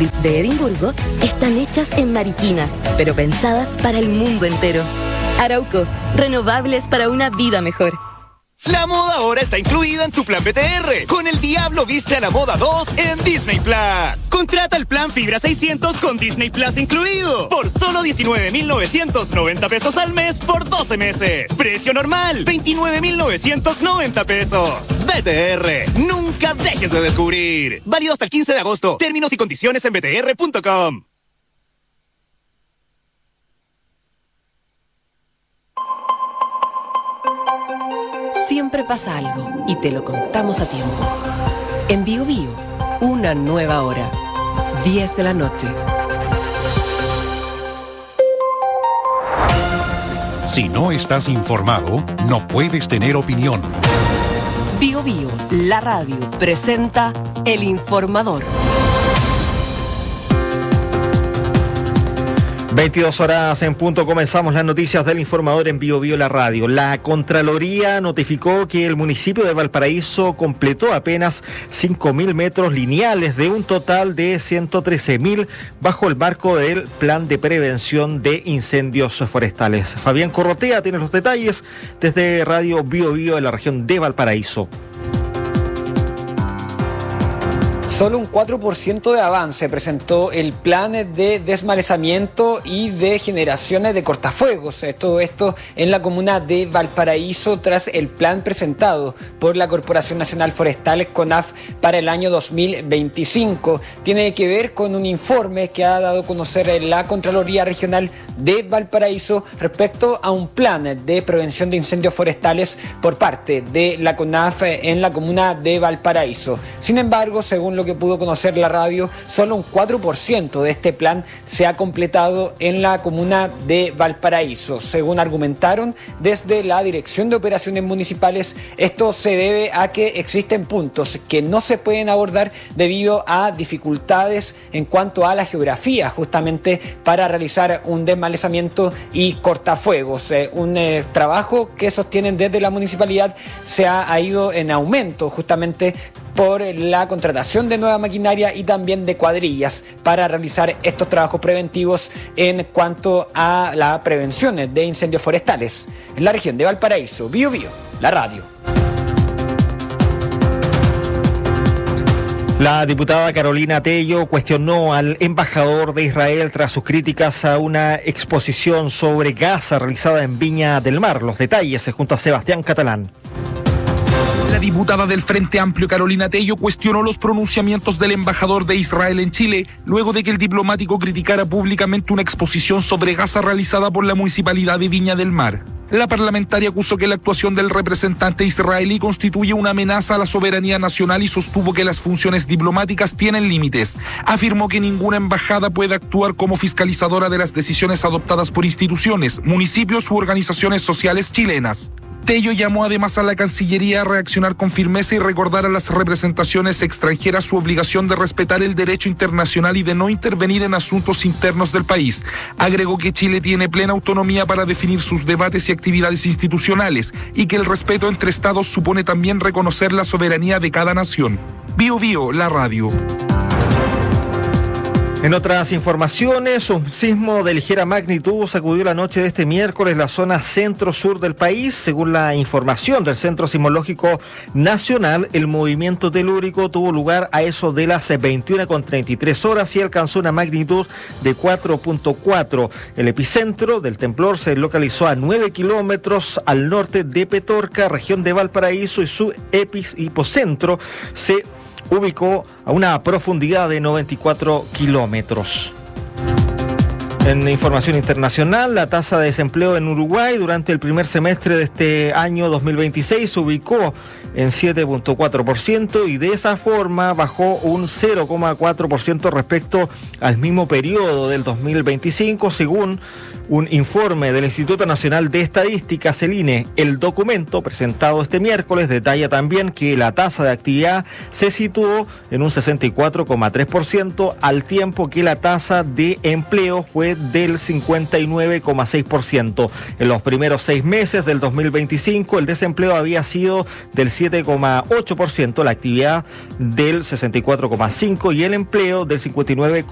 Split de Edimburgo están hechas en Mariquina, pero pensadas para el mundo entero. Arauco, renovables para una vida mejor. La moda ahora está incluida en tu plan BTR. Con El Diablo Viste a la Moda 2 en Disney Plus. Contrata el plan Fibra 600 con Disney Plus incluido. Por solo 19,990 pesos al mes por 12 meses. Precio normal, 29,990 pesos. BTR, nunca dejes de descubrir. Válido hasta el 15 de agosto. Términos y condiciones en btr.com. Siempre pasa algo y te lo contamos a tiempo. En Bio Bio, una nueva hora. 10 de la noche. Si no estás informado, no puedes tener opinión. Bio Bio, la radio, presenta El Informador. 22 horas en punto, comenzamos las noticias del Informador en Bio Bio la radio. La Contraloría notificó que el municipio de Valparaíso completó apenas 5.000 metros lineales de un total de 113.000 bajo el marco del Plan de Prevención de Incendios Forestales. Fabián Corrotea tiene los detalles desde Radio Bio Bio en la región de Valparaíso. Solo un 4% de avance presentó el plan de desmalezamiento y de generaciones de cortafuegos. Todo esto en la comuna de Valparaíso tras el plan presentado por la Corporación Nacional Forestal CONAF para el año 2025. Tiene que ver con un informe que ha dado a conocer la Contraloría Regional de Valparaíso respecto a un plan de prevención de incendios forestales por parte de la CONAF en la comuna de Valparaíso. Sin embargo, según lo que pudo conocer la radio, solo un 4% de este plan se ha completado en la comuna de Valparaíso. Según argumentaron desde la Dirección de Operaciones Municipales, esto se debe a que existen puntos que no se pueden abordar debido a dificultades en cuanto a la geografía, justamente para realizar un desmalezamiento y cortafuegos. Un trabajo que sostienen desde la municipalidad se ha ido en aumento justamente por la contratación de nueva maquinaria y también de cuadrillas para realizar estos trabajos preventivos en cuanto a la prevención de incendios forestales. En la región de Valparaíso, Bio Bio, la radio. La diputada Carolina Tello cuestionó al embajador de Israel tras sus críticas a una exposición sobre Gaza realizada en Viña del Mar. Los detalles junto a Sebastián Catalán. La diputada del Frente Amplio Carolina Tello cuestionó los pronunciamientos del embajador de Israel en Chile luego de que el diplomático criticara públicamente una exposición sobre Gaza realizada por la municipalidad de Viña del Mar. La parlamentaria acusó que la actuación del representante israelí constituye una amenaza a la soberanía nacional y sostuvo que las funciones diplomáticas tienen límites. Afirmó que ninguna embajada puede actuar como fiscalizadora de las decisiones adoptadas por instituciones, municipios u organizaciones sociales chilenas. Tello llamó además a la Cancillería a reaccionar con firmeza y recordar a las representaciones extranjeras su obligación de respetar el derecho internacional y de no intervenir en asuntos internos del país. Agregó que Chile tiene plena autonomía para definir sus debates y actividades institucionales y que el respeto entre estados supone también reconocer la soberanía de cada nación. Bio Bio, la radio. En otras informaciones, un sismo de ligera magnitud sacudió la noche de este miércoles la zona centro-sur del país. Según la información del Centro Sismológico Nacional, el movimiento telúrico tuvo lugar a eso de las 21:33 horas y alcanzó una magnitud de 4.4. El epicentro del temblor se localizó a 9 kilómetros al norte de Petorca, región de Valparaíso, y su epicentro se ubicó a una profundidad de 94 kilómetros. En información internacional, la tasa de desempleo en Uruguay durante el primer semestre de este año 2026 se ubicó en 7.4% y de esa forma bajó un 0.4% respecto al mismo periodo del 2025, según un informe del Instituto Nacional de Estadísticas, el INE. El documento presentado este miércoles detalla también que la tasa de actividad se situó en un 64.3%, al tiempo que la tasa de empleo fue del 59.6%. En los primeros 6 meses del 2025, el desempleo había sido del 7.8%, la actividad del 64.5% y el empleo del 59%.